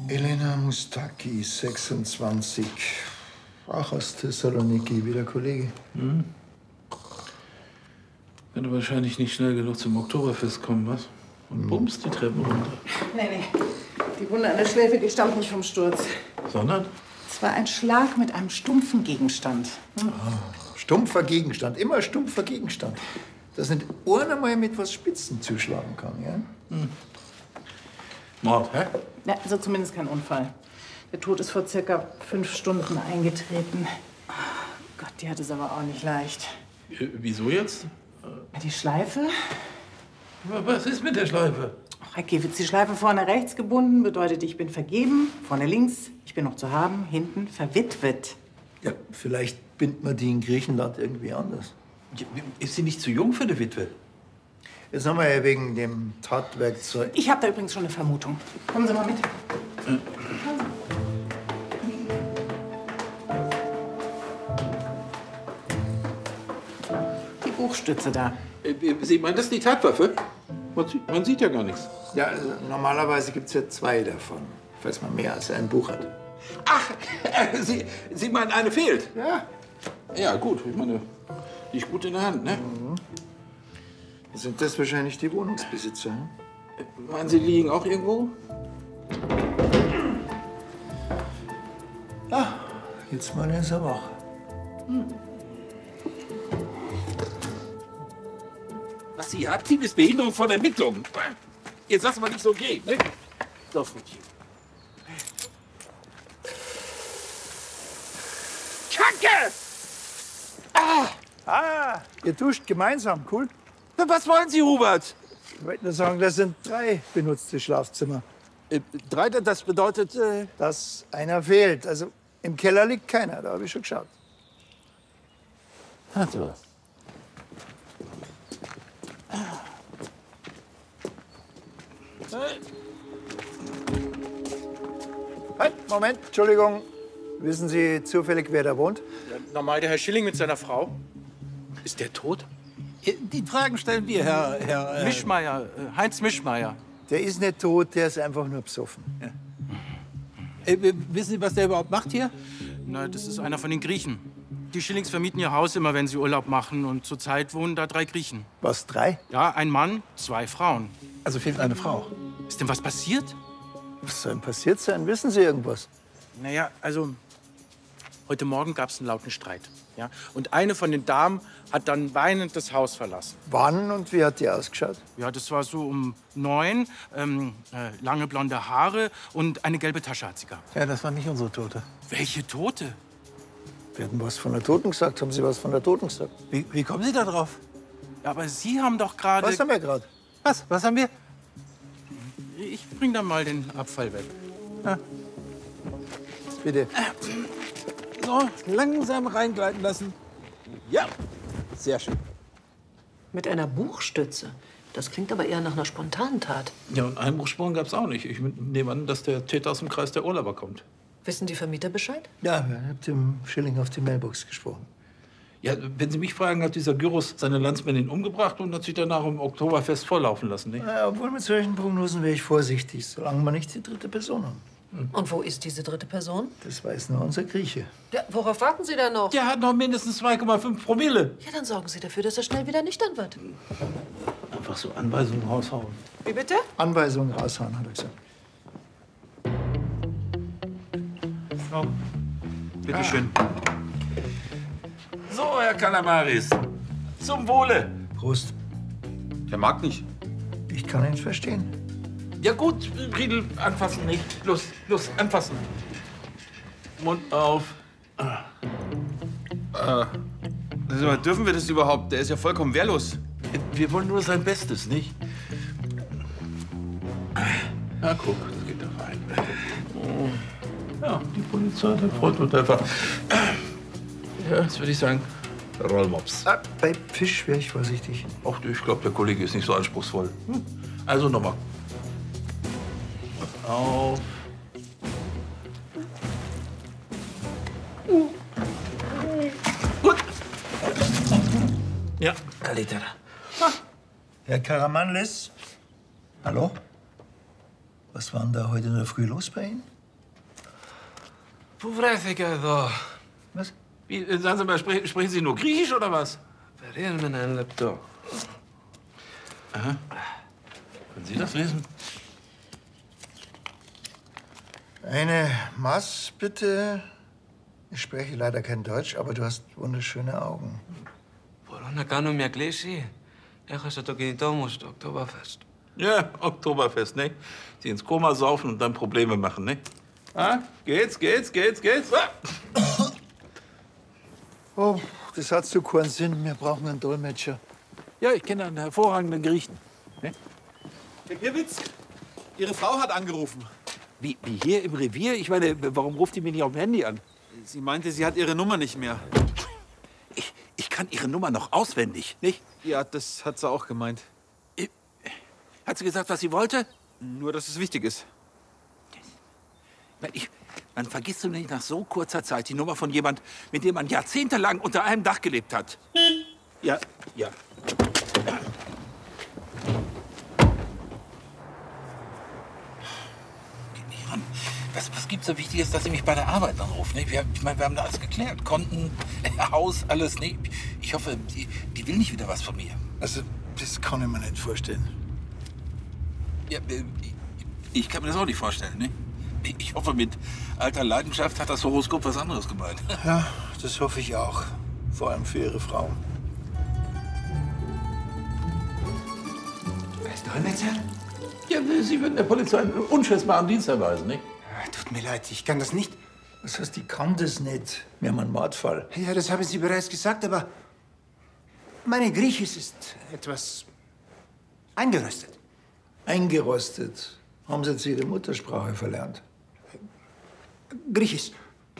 Elena Mustaki, 26. Auch aus Thessaloniki, wie der Kollege. Hm. Wird wahrscheinlich nicht schnell genug zum Oktoberfest kommen, was? Und bumst die Treppen runter. Nee. Die Wunde an der Schläfe, die stammt nicht vom Sturz. Sondern? Es war ein Schlag mit einem stumpfen Gegenstand. Stumpfer Gegenstand, immer stumpfer Gegenstand. Dass nicht einer mal mit was Spitzen zuschlagen kann, ja? Mord, hä? Ja, also zumindest kein Unfall. Der Tod ist vor circa 5 Stunden eingetreten. Oh Gott, die hat es aber auch nicht leicht. Wieso jetzt? Die Schleife? Was ist mit der Schleife? Ach, Herr Kiewitz, die Schleife vorne rechts gebunden bedeutet, ich bin vergeben. Vorne links, ich bin noch zu haben. Hinten verwitwet. Ja, vielleicht bindet man die in Griechenland irgendwie anders. Ist sie nicht zu jung für eine Witwe? Jetzt haben wir ja wegen dem Tatwerkzeug. Ich habe da übrigens schon eine Vermutung. Kommen Sie mal mit. Die Buchstütze da. Sie meinen, das ist die Tatwaffe? Man sieht ja gar nichts. Ja, also normalerweise gibt es ja 2 davon, falls man mehr als ein Buch hat. Ach, Sie meinen, eine fehlt? Ja. Ja, gut. Ich meine, die ist gut in der Hand, ne? Sind das wahrscheinlich die Wohnungsbesitzer? Hm? Meinen Sie, die liegen auch irgendwo? Ah, jetzt mal ist er wach. Was Sie hat, ist Behinderung von Ermittlungen. Jetzt lassen wir nicht so gehen, ne? So, Frutchen. Kacke! Ihr duscht gemeinsam, cool. Was wollen Sie, Hubert? Ich wollte nur sagen, das sind 3 benutzte Schlafzimmer. 3, das bedeutet... Dass einer fehlt. Also im Keller liegt keiner, da habe ich schon geschaut. Also. Halt, Moment, Entschuldigung. Wissen Sie zufällig, wer da wohnt? Ja, normal der Herr Schilling mit seiner Frau. Ist der tot? Die Fragen stellen wir, Herr Mischmeier, Heinz Mischmeier. Der ist nicht tot, der ist einfach nur besoffen. Wissen Sie, was der überhaupt macht hier? Na, das ist einer von den Griechen. Die Schillings vermieten ihr Haus immer, wenn sie Urlaub machen. Und zurzeit wohnen da 3 Griechen. Was, 3? Ja, ein Mann, 2 Frauen. Also fehlt eine Frau. Ist denn was passiert? Was soll denn passiert sein? Wissen Sie irgendwas? Naja, also heute Morgen gab es einen lauten Streit. Ja? Und eine von den Damen hat dann weinend das Haus verlassen. Wann und wie hat die ausgeschaut? Ja, das war so um 9. Lange blonde Haare und eine gelbe Tasche hat sie gehabt. Ja, das war nicht unsere Tote. Welche Tote? Wir hatten was von der Toten gesagt. Haben Sie was von der Toten gesagt? Wie kommen Sie da drauf? Ja, aber Sie haben doch gerade... Was haben wir gerade? Was haben wir? Ich bring dann mal den Abfall weg. Ja. Bitte. So, langsam reingleiten lassen. Ja, sehr schön. Mit einer Buchstütze? Das klingt aber eher nach einer spontanen Tat. Ja, und Einbruchsspuren gab es auch nicht. Ich nehme an, dass der Täter aus dem Kreis der Urlauber kommt. Wissen die Vermieter Bescheid? Ja, ich habe dem Schilling auf die Mailbox gesprochen. Ja, wenn Sie mich fragen, hat dieser Gyros seine Landsmännin umgebracht und hat sich danach im Oktoberfest volllaufen lassen, nicht? Ja, obwohl mit solchen Prognosen wäre ich vorsichtig, solange wir nicht die 3. Person haben. Und wo ist diese 3. Person? Das weiß nur unser Grieche. Ja, worauf warten Sie da noch? Der hat noch mindestens 2,5 Promille. Ja, dann sorgen Sie dafür, dass er schnell wieder nüchtern wird. Einfach so Anweisungen raushauen. Wie bitte? Anweisungen raushauen, hat er gesagt. Oh, bitte schön. So, Herr Kalamaris, zum Wohle. Prost. Der mag nicht. Ich kann ihn verstehen. Ja gut, Riedel, anfassen nicht. Los, anfassen. Mund auf. Dürfen wir das überhaupt? Der ist ja vollkommen wehrlos. Wir wollen nur sein Bestes, nicht? Na guck, das geht doch rein. Oh. Ja, die Polizei, der Freund und Helfer. Ja, jetzt würde ich sagen, Rollmops. Bei Fisch wäre ich vorsichtig. Ach, ich glaube, der Kollege ist nicht so anspruchsvoll. Also nochmal. Auf. Gut. Ja, Kalitera. Herr Karamanlis? Hallo? Was war denn da heute in der Früh los bei Ihnen? Πού βρέθηκα εδώ? Was? Wie, sagen Sie mal, sprechen Sie nur Griechisch oder was? Περίμενε ένα λεπτό. Aha. Können Sie das lesen? Eine Maß, bitte. Ich spreche leider kein Deutsch, aber du hast wunderschöne Augen. Μπορώ να κάνω μια κλίση? Έχασα το κινητό μου στο Oktoberfest. Ja, Oktoberfest, ne? Sie ins Koma saufen und dann Probleme machen, ne? Ah, geht's? Ah. Oh, das hat so keinen Sinn. Wir brauchen einen Dolmetscher. Ja, ich kenne einen hervorragenden Griechen. Ne? Herr Kiewitz, Ihre Frau hat angerufen. Wie hier im Revier? Ich meine, warum ruft die mich nicht auf dem Handy an? Sie meinte, sie hat Ihre Nummer nicht mehr. Ich kann Ihre Nummer noch auswendig, nicht? Ja, das hat sie auch gemeint. Hat sie gesagt, was sie wollte? Nur, dass es wichtig ist. Man vergisst du nicht nach so kurzer Zeit die Nummer von jemand, mit dem man jahrzehntelang unter einem Dach gelebt hat. Ja. Was gibt's so Wichtiges, dass Sie mich bei der Arbeit anrufen? Ne? Wir haben da alles geklärt. Konten, Haus, alles. Ne? Ich hoffe, die will nicht wieder was von mir. Also, das kann ich mir nicht vorstellen. Ja, ich kann mir das auch nicht vorstellen. Ne? Ich hoffe, mit alter Leidenschaft hat das Horoskop was anderes gemeint. Ja, das hoffe ich auch. Vor allem für Ihre Frau. Weißt du, Dolmetscher? Ja, Sie würden der Polizei einen unschätzbaren Dienst erweisen, nicht? Tut mir leid, ich kann das nicht. Das heißt, ich kann das nicht. Wir haben einen Mordfall. Ja, das haben Sie bereits gesagt, aber meine Griechisch ist etwas eingerostet. Eingerostet. Haben Sie jetzt Ihre Muttersprache verlernt? Griechisch.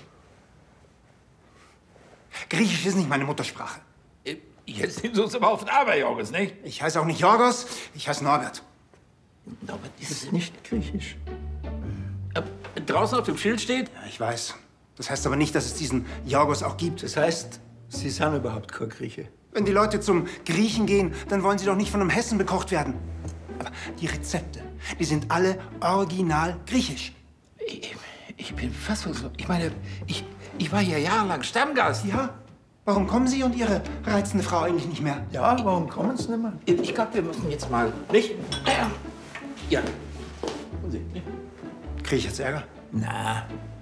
Griechisch ist nicht meine Muttersprache. Jetzt nehmen Sie uns aber auf den Aberjorgis, nicht? Ich heiße auch nicht Jorgos, ich heiße Norbert. Norbert Das ist nicht griechisch. Draußen auf dem Schild steht? Ja, ich weiß. Das heißt aber nicht, dass es diesen Jorgos auch gibt. Das heißt, Sie sind überhaupt kein Grieche. Wenn die Leute zum Griechen gehen, dann wollen sie doch nicht von einem Hessen bekocht werden. Aber die Rezepte, die sind alle original griechisch. Ich bin fassungslos. Ich meine, ich war hier jahrelang Stammgast. Ja? Warum kommen Sie und Ihre reizende Frau eigentlich nicht mehr? Ja, warum kommen Sie nicht mehr? Ich glaube, wir müssen jetzt mal. Nicht? Ja. Und Sie, nicht? Krieg ich jetzt Ärger? Na,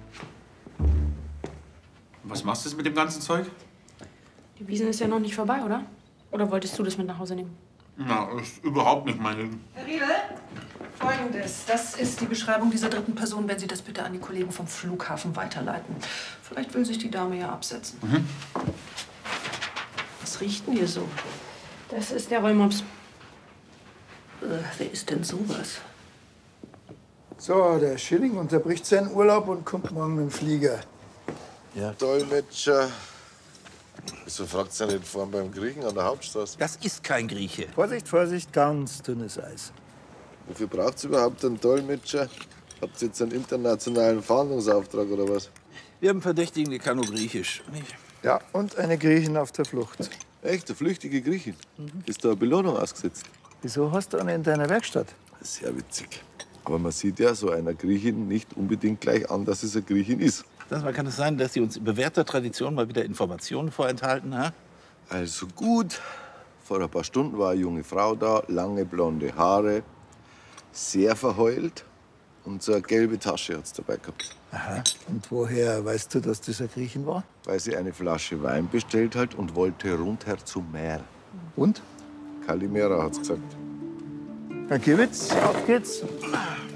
Was machst du jetzt mit dem ganzen Zeug? Die Wiesn ist ja noch nicht vorbei, oder? Oder wolltest du das mit nach Hause nehmen? Na, ist überhaupt nicht meine. Herr Riedel, Folgendes. Das ist die Beschreibung dieser dritten Person, wenn Sie das bitte an die Kollegen vom Flughafen weiterleiten. Vielleicht will sich die Dame ja absetzen. Was riecht denn hier so? Das ist der Rollmops. Wer ist denn sowas? so, der Schilling unterbricht seinen Urlaub und kommt morgen mit dem Flieger. Dolmetscher. Wieso fragt ihr nicht vorhin beim Griechen an der Hauptstraße? Das ist kein Grieche. Vorsicht, Vorsicht, ganz dünnes Eis. Wofür braucht ihr überhaupt einen Dolmetscher? Habt ihr jetzt einen internationalen Fahndungsauftrag oder was? Wir haben Verdächtigen, die kann nur Griechisch. Nicht? Ja, und eine Griechin auf der Flucht. Echt, eine flüchtige Griechin? Ist da eine Belohnung ausgesetzt? Wieso hast du eine in deiner Werkstatt? Sehr witzig. Aber man sieht ja so einer Griechin nicht unbedingt gleich an, dass es eine Griechin ist. Kann es sein, dass Sie uns in bewährter Tradition mal wieder Informationen vorenthalten? Ha? Also gut. Vor ein paar Stunden war eine junge Frau da, lange blonde Haare, sehr verheult und so eine gelbe Tasche hat's dabei gehabt. Aha. Und woher weißt du, dass das eine Griechin war? Weil sie eine Flasche Wein bestellt hat und wollte rundher zum Meer. Und? Kalimera hat's gesagt. Herr Kiewitz, auf geht's.